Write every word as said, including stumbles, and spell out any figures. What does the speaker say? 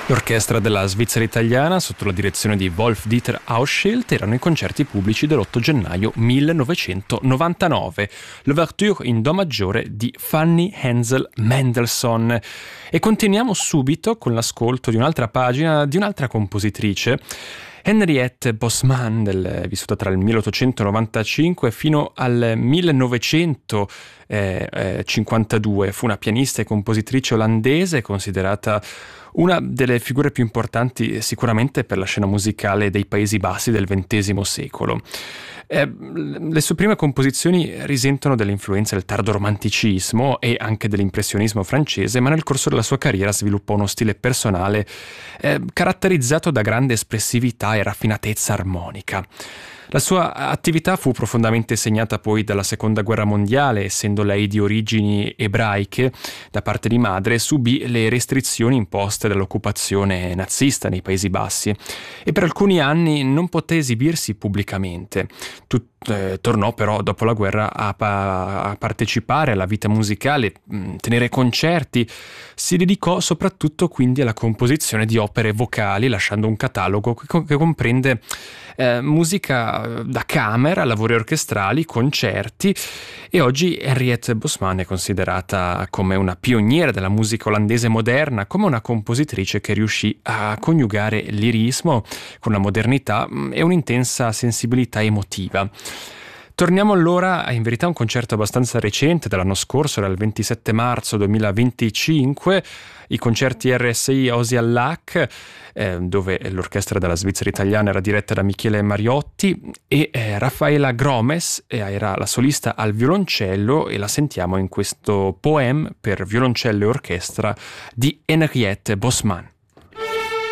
L'orchestra della Svizzera italiana, sotto la direzione di Wolf-Dieter Hauschild, erano i concerti pubblici dell'otto gennaio millenovecentonovantanove, l'ouverture in do maggiore di Fanny Hensel Mendelssohn. E continuiamo subito con l'ascolto di un'altra pagina di un'altra compositrice, Henriette Bosman, del, vissuta tra il milleottocentonovantacinque fino al millenovecentocinquantadue. Fu una pianista e compositrice olandese, considerata una delle figure più importanti sicuramente per la scena musicale dei Paesi Bassi del ventesimo secolo. Eh, le sue prime composizioni risentono dell'influenza del tardo romanticismo e anche dell'impressionismo francese, ma nel corso della sua carriera sviluppò uno stile personale eh, caratterizzato da grande espressività e raffinatezza armonica. La sua attività fu profondamente segnata poi dalla Seconda Guerra Mondiale. Essendo lei di origini ebraiche da parte di madre, subì le restrizioni imposte dall'occupazione nazista nei Paesi Bassi e per alcuni anni non poté esibirsi pubblicamente. Tut- eh, tornò però dopo la guerra a, pa- a partecipare alla vita musicale, mh, tenere concerti. Si dedicò soprattutto quindi alla composizione di opere vocali, lasciando un catalogo che, co- che comprende Eh, musica da camera, lavori orchestrali, concerti, e oggi Henriette Bosman è considerata come una pioniera della musica olandese moderna, come una compositrice che riuscì a coniugare lirismo con la modernità e un'intensa sensibilità emotiva. Torniamo allora a in verità un concerto abbastanza recente dell'anno scorso, era il ventisette marzo duemilaventicinque, i concerti R S I Osi al Lac, eh, dove l'orchestra della Svizzera italiana era diretta da Michele Mariotti e eh, Raffaella Gromes eh, era la solista al violoncello, e la sentiamo in questo poème per violoncello e orchestra di Henriette Bosman.